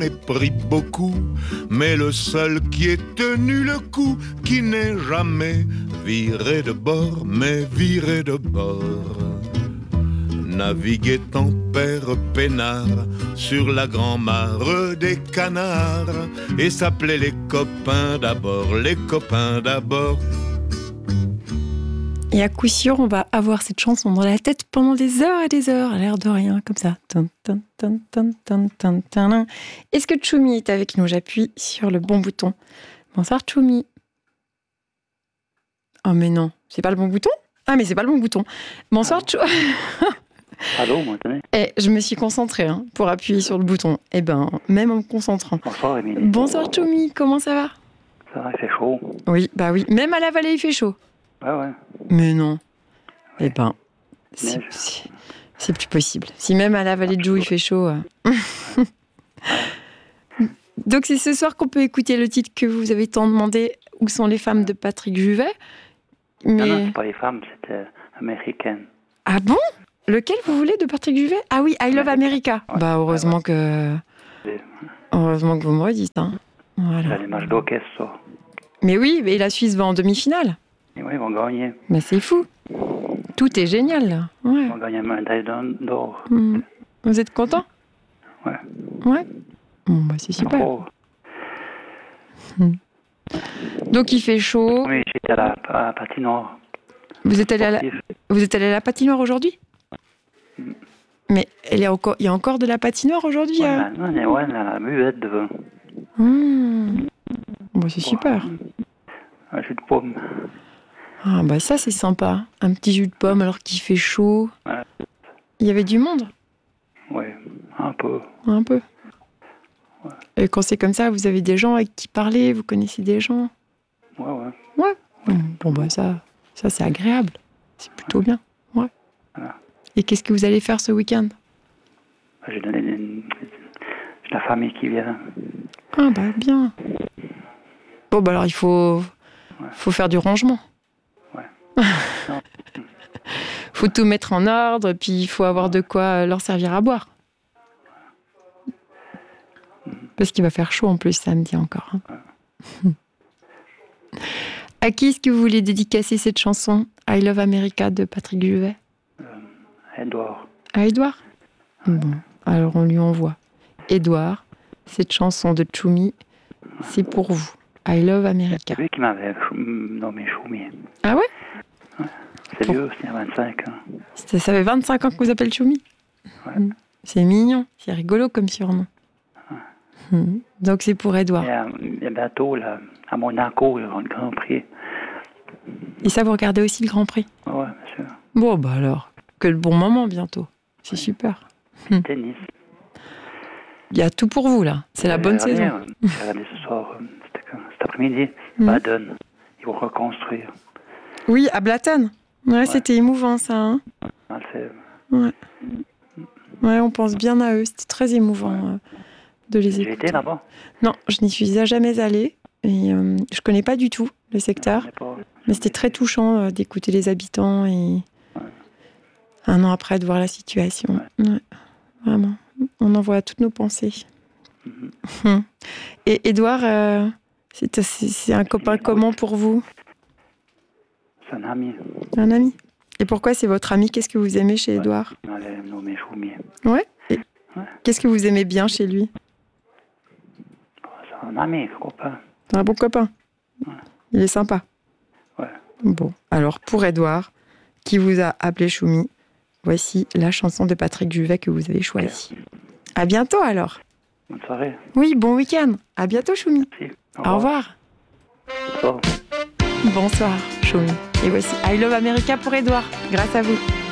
ai pris beaucoup, mais le seul qui ait tenu le coup, qui n'est jamais viré de bord, mais viré de bord. Naviguait en père peinard sur la grand-mare des canards et s'appelait les copains d'abord, les copains d'abord. Et à coup sûr, on va avoir cette chanson dans la tête pendant des heures et des heures, à l'air de rien, comme ça. Est-ce que Choumi est avec nous? J'appuie sur le bon bouton. Bonsoir Choumi. Oh mais non, c'est pas le bon bouton? Ah mais c'est pas le bon bouton. Bonsoir Choumi. Allô, m'entendez? Je me suis concentrée pour appuyer sur le bouton. Même en me concentrant. Bonsoir, Émilie. Bonsoir Choumi, comment ça va? Ça va, il fait chaud. Oui, bah oui. Même à la vallée, il fait chaud. Ouais. Mais non. Ouais. C'est plus possible. Si même à la vallée de Joux, il fait chaud. Donc c'est ce soir qu'on peut écouter le titre que vous avez tant demandé, Où sont les femmes de Patrick Juvet. Mais... Non, c'est pas les femmes, c'était américaine. Ah bon? Lequel vous voulez de Patrick Juvet? Ah oui, I Love America. Ouais. Bah heureusement que vous me redites. Voilà. C'est les matchs d'orchestre, ça. Mais oui, et la Suisse va en demi-finale. Et oui, ils vont gagner. Mais c'est fou. Tout est génial là. Ouais. Ils vont gagner un médaille d'or. Vous êtes content? Ouais. Ouais. Bon, bah c'est super. Oh. Donc il fait chaud. Oui, j'étais à la patinoire. Vous êtes allé à la patinoire aujourd'hui? Mais il y a encore de la patinoire aujourd'hui? Ouais, maintenant, il y a la buvette devant. Bon, c'est super. Un jus de pomme. Ah bah ça c'est sympa. Un petit jus de pomme alors qu'il fait chaud. Ouais. Il y avait du monde? Oui, un peu. Un peu. Ouais. Et quand c'est comme ça, vous avez des gens avec qui parler? Vous connaissez des gens? Ouais. Bon bah ça c'est agréable. C'est plutôt bien. Ouais. Voilà. Et qu'est-ce que vous allez faire ce week-end? J'ai la famille qui vient. Ah bah bien. Bon bah alors il faut faire du rangement. Ouais. Faut tout mettre en ordre, puis il faut avoir de quoi leur servir à boire. Parce qu'il va faire chaud en plus samedi encore. À qui est-ce que vous voulez dédicacer cette chanson I Love America de Patrick Juvet? Edouard. À Édouard? Bon, alors on lui envoie. Édouard, cette chanson de Choumi, c'est pour vous. I Love America. C'est lui qui m'avait nommé Choumi. Ah ouais? C'est vieux, c'est il y a 25 ans. Ça fait 25 ans que vous appelez Choumi? Ouais. C'est mignon, c'est rigolo comme surnom. Donc c'est pour Édouard. Il y a bientôt, là, à Monaco, il y aura le Grand Prix. Et ça, vous regardez aussi le Grand Prix? Ouais, bien sûr. Bon, bah alors, que le bon moment bientôt. C'est super. Tennis. Il y a tout pour vous, là. C'est la bonne saison. J'ai regardé ce soir, cet après-midi, Baden. Ils vont reconstruire. Oui, à Blatten. Ouais, c'était émouvant, ça. Hein, ouais, on pense bien à eux. C'était très émouvant de les écouter. J'ai été là-bas? Non, je n'y suis jamais allée. Et je connais pas du tout le secteur. Mais c'était très touchant d'écouter les habitants et un an après de voir la situation. Ouais, vraiment. On envoie toutes nos pensées. Et Édouard, c'est un copain comment pour vous? C'est un ami. Un ami? Et pourquoi c'est votre ami? Qu'est-ce que vous aimez chez Édouard? Il m'avait nommé Choumi. Ouais. Qu'est-ce que vous aimez bien chez lui? C'est un ami, copain. C'est un bon copain. Ouais. Il est sympa. Ouais. Bon, alors pour Édouard, qui vous a appelé Choumi, voici la chanson de Patrick Juvet que vous avez choisie. Okay. À bientôt alors. Bonne soirée. Oui, bon week-end. À bientôt Choumi. Merci. Au revoir. Bonsoir. Bonsoir Choumi. Et voici I Love America pour Édouard. Grâce à vous.